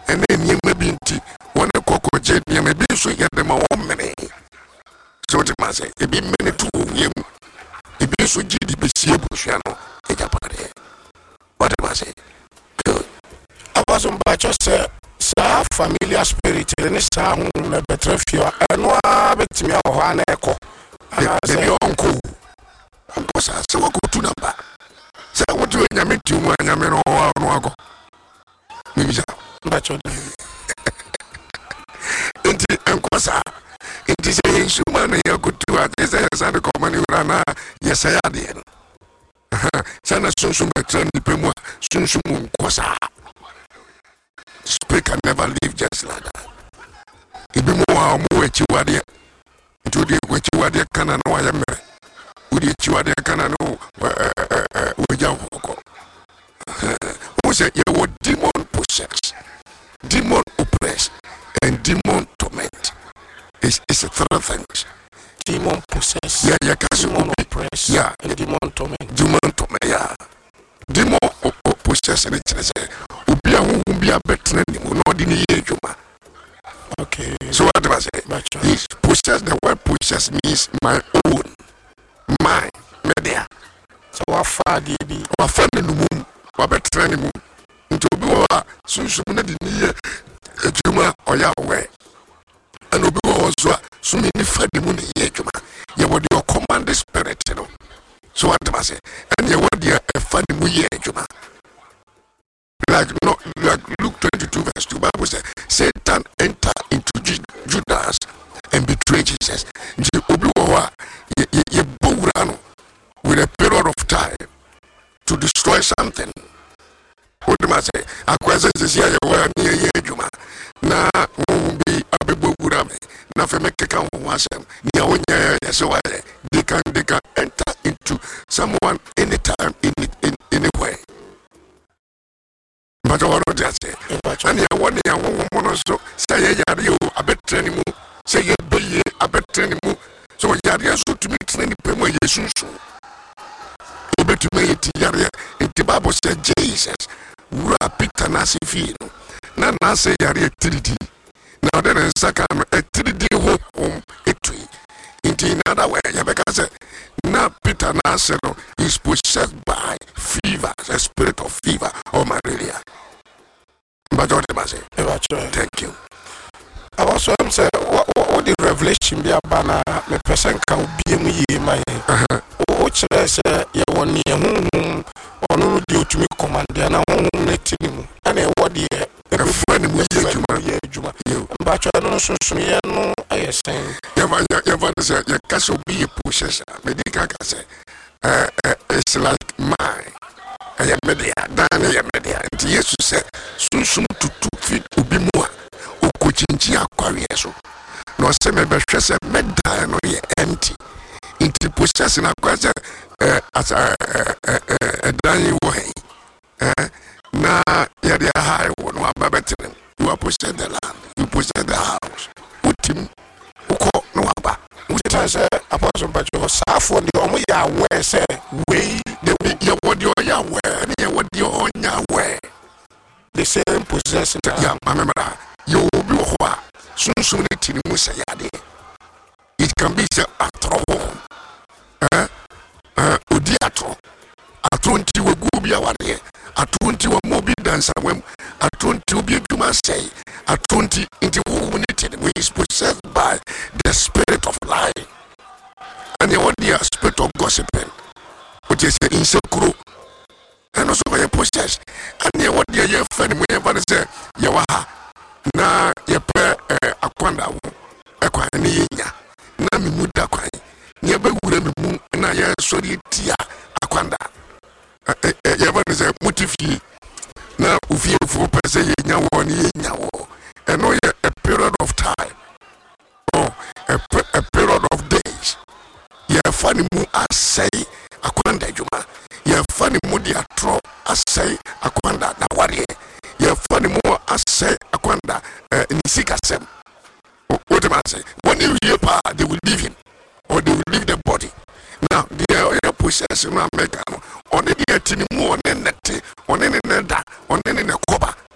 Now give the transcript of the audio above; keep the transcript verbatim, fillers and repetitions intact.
and then you may be one a cocoa jet, you may be so you get them all many. So it must say, it be many to him. It be so G D B C Bushano, a Japade. What am I say? Good. I wasn't by just a familiar spirit in the sound of the Betrefio, and one bet me or one echo. I say, your uncle. Uncle, so what go to number? Say, what do you mean to when I'm in all one go? Maybe but you into Uncle. It is a human you could do at this as a common rana. Yes, I did. Sana Sunsum Betran Pemo, Sunsum Quasa. Speak and never leave just like that. It be more more chiwadia. It would be what you are the canon. I am. Would you are the canon? With your vocal. Who said you were demon possessed, demon oppressed, and demon torment? It's, it's a three things. Demon possessed. Yeah, yeah, demon oppressed. Yeah, and demon torment. Demon torment. Yeah, demon possessed. And it's a ubia ubia better than you know the year. Okay. So what do I say? This possess, the word possess means my own, my media. So what far did be? What far in the moon? What better than the moon? Into Bua, soon soon the year, a Juma or Yahweh. And Obi also so many fed the moon here, Juma. You were your command spirit, you know. So what do I say? And you were the funny moon here, Juma. Like no, like Luke twenty-two verse two, Bible says Satan entered into Judas and betrayed Jesus. You you with a period of time to destroy something. What do I say? I question this year you were near Juma. Na won't be a baby gurame. Na for make a count once. So they can they can enter into someone anytime in in anywhere. But I want to say, and you want to woman also say, you a better training, say, you be a better training. So, you are so to meet any payment, you soon. You better make it here. In the Bible said, Jesus, rapid and as if you know, Nana say, you are a three D. Now, then, a second, a three D home, a tree. In another way, you because now Peter Nasser is possessed by fever, the spirit of fever or malaria. But what am I saying? Thank you. I also say, what what the revelation be about? Me person can be me my. What should I say? You want me home? Or no? Do to me command? And I want to let him. And I what the a friend with you, Juma. But I don't so so yeah no. I say. You you want to say you can't be a possessor. Medical can say. Uh, uh, it's like mine. I am media, Dan, I am media. And Jesus said, soon soon to two feet to be more. O Kuchinchia Quariaso. No, say, maybe stress a medal no ye empty. Into possessing a question as a dying way. Now, you're the high one, one babatin. You are possessed the land, you possess the house. Put him, who call no abba. Which I say, Apostle Patrick, Safon, the only aware say, way, the what you're aware, and what you're aware. The same possession, young mamma, you will be what soon soon it in Musayadi. It can be said after home. Eh, eh, Udiatro. At twenty will go be our day. At twenty will more be dancer when at twenty will be you must say. At twenty into woman we is possessed by the spirit of lying. And the one spirit of gossiping, which is the insecure. And also by a possess. And the what you friend when you say, Yawaha, na ye pe a quanda, a quania, Nami Muda quai, near Begura Moon, and I am sorry, Tia, a quanda. Yavan is a motifi. Now, if you for per se, one year, and no a period of time. Oh, a, a period of days. Ye funny mu say akwanda juma. Ye funny mu dia tro say akwanda na wari. Ye funny mu say akwanda nisika sem. What am I say? When you hear power, they will leave him, or they will leave the body. Now they are possessing America. On the tini